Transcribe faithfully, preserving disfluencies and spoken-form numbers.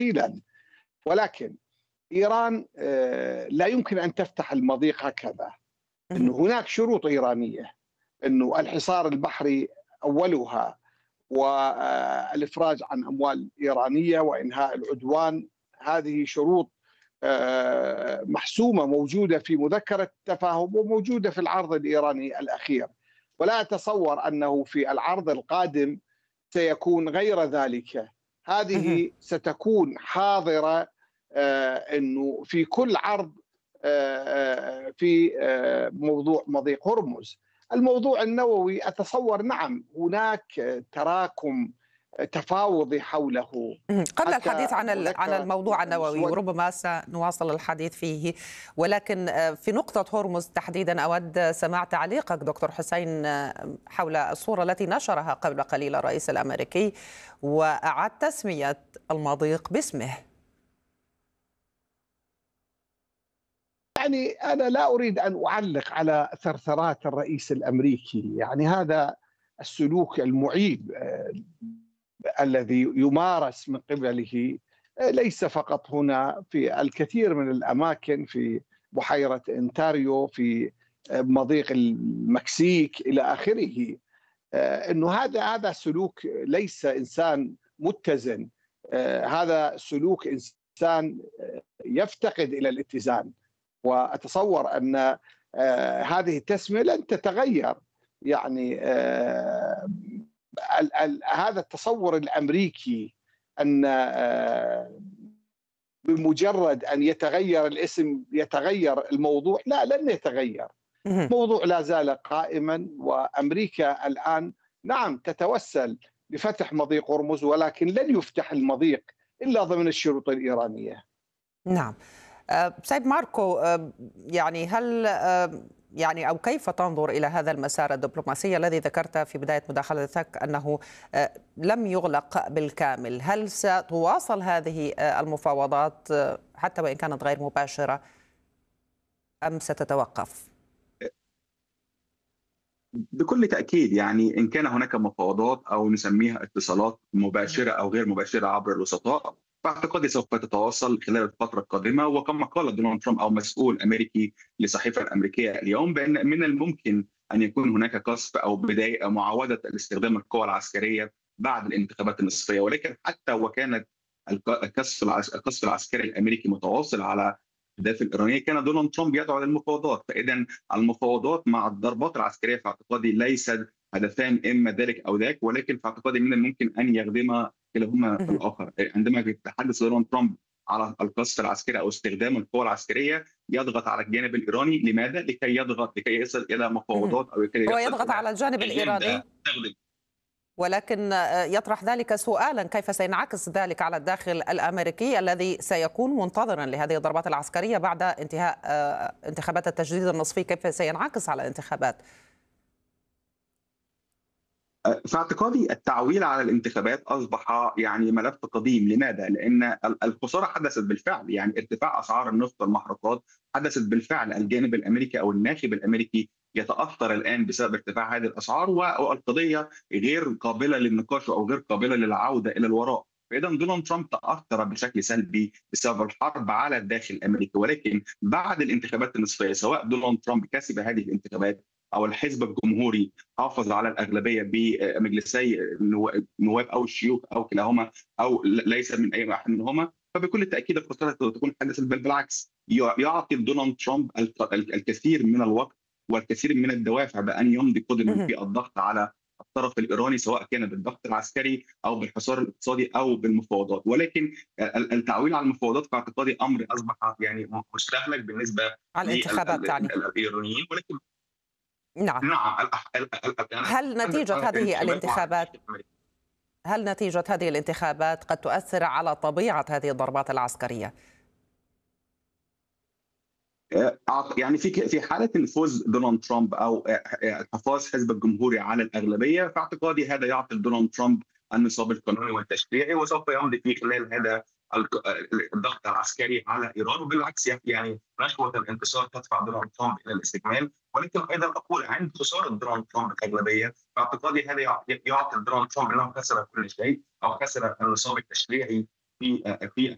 قليلا. ولكن إيران لا يمكن أن تفتح المضيق هكذا. أنه هناك شروط إيرانية، أنه الحصار البحري أولها، والإفراج عن أموال إيرانية، وإنهاء العدوان. هذه شروط محسومة موجودة في مذكرة التفاهم وموجودة في العرض الإيراني الأخير، ولا أتصور أنه في العرض القادم سيكون غير ذلك. هذه ستكون حاضرة أنه في كل عرض في موضوع مضيق هرمز. الموضوع النووي أتصور نعم هناك تراكم تفاوضي حوله. قبل الحديث عن عن الموضوع النووي، وربما سنواصل الحديث فيه، ولكن في نقطة هرمز تحديدا أود سماع تعليقك دكتور حسين حول الصورة التي نشرها قبل قليل الرئيس الأمريكي وأعاد تسمية المضيق باسمه. يعني أنا لا أريد أن أعلق على ثرثرات الرئيس الأمريكي، يعني هذا السلوك المعيب الذي يمارس من قبله ليس فقط هنا، في الكثير من الأماكن، في بحيرة إنتاريو، في مضيق المكسيك إلى آخره. إنه هذا هذا سلوك ليس إنسان متزن، هذا سلوك إنسان يفتقد إلى الاتزان. وأتصور أن هذه التسمية لن تتغير. يعني ال ال هذا التصور الأمريكي أن بمجرد أن يتغير الاسم يتغير الموضوع، لا، لن يتغير. الموضوع لا زال قائما، وأمريكا الآن نعم تتوسل لفتح مضيق هرمز، ولكن لن يفتح المضيق إلا ضمن الشروط الإيرانية. نعم. سيد ماركو، يعني هل يعني أو كيف تنظر إلى هذا المسار الدبلوماسي الذي ذكرت في بداية مداخلتك أنه لم يغلق بالكامل؟ هل ستواصل هذه المفاوضات حتى وإن كانت غير مباشرة أم ستتوقف؟ بكل تأكيد، يعني إن كان هناك مفاوضات أو نسميها اتصالات مباشرة أو غير مباشرة عبر الوسطاء، فاعتقادي سوف تتواصل خلال الفترة القادمة. وكما قال دونالد ترامب أو مسؤول أمريكي لصحيفة الأمريكية اليوم، بأن من الممكن أن يكون هناك قصف أو بداية أو معاودة استخدام القوى العسكرية بعد الانتخابات النصفية. ولكن حتى وكانت القصف العسكري الأمريكي متواصل على الأهداف الإيرانية، كان دونالد ترامب يدعو للمفاوضات. فإذا المفاوضات مع الضربات العسكرية في اعتقادي ليست هدفان إما ذلك أو ذاك، ولكن في اعتقادي من الممكن أن يخدم كلاهما الآخر. عندما يتحدث دونالد ترامب على القصف العسكري أو استخدام القوى العسكرية، يضغط على الجانب الإيراني. لماذا؟ لكي يضغط لكي يصل إلى مفاوضات أو لكي هو يضغط على الجانب الإيراني، ولكن يطرح ذلك سؤالا: كيف سينعكس ذلك على الداخل الأمريكي الذي سيكون منتظرا لهذه الضربات العسكرية بعد انتهاء انتخابات التجديد النصفي؟ كيف سينعكس على الانتخابات؟ في اعتقادي التعويل على الانتخابات أصبح يعني ملف قديم. لماذا؟ لأن الخسارة حدثت بالفعل. يعني ارتفاع أسعار النفط والمحروقات حدثت بالفعل. الجانب الأمريكي أو الناخب الأمريكي يتأثر الآن بسبب ارتفاع هذه الأسعار، والقضية غير قابلة للنقاش أو غير قابلة للعودة إلى الوراء. فإذا دونالد ترامب تأثر بشكل سلبي بسبب الحرب على الداخل الأمريكي. ولكن بعد الانتخابات النصفية، سواء دونالد ترامب كسب هذه الانتخابات أو الحزب الجمهوري حافظ على الأغلبية بمجلسي النواب أو الشيوخ أو كلاهما أو ليس من أي واحد منهما، فبكل تأكيد الخسارة تكون حدثت. بل بالعكس، يعطي دونالد ترامب الكثير من الوقت والكثير من الدوافع بأن يمضي قدما في الضغط على الطرف الإيراني، سواء كان بالضغط العسكري أو بالحصار الاقتصادي أو بالمفاوضات. ولكن التعويل على المفاوضات في اعتقادي أمر أصبح يعني مستهلك بالنسبة على الانتخابات يعني للإيرانيين. ولكن نعم نعم هل نتيجة هذه الانتخابات هل نتيجة هذه الانتخابات قد تؤثر على طبيعة هذه الضربات العسكرية؟ يعني في في حاله فوز دونالد ترامب او حفاظ حزب الجمهوري على الاغلبيه، فاعتقادي هذا يعطي دونالد ترامب النصاب القانوني والتشريعي، وسوف يمضي في خلال هذا الضغط العسكري على ايران. وبالعكس يعني نشوه الانتصار تدفع دونالد ترامب الى الاستكمال. ولكن ايضا اقول عند خساره دونالد ترامب الاغلبيه، فاعتقادي هذا يعطي دونالد ترامب انه خسر كل شيء او خسر النصاب التشريعي في في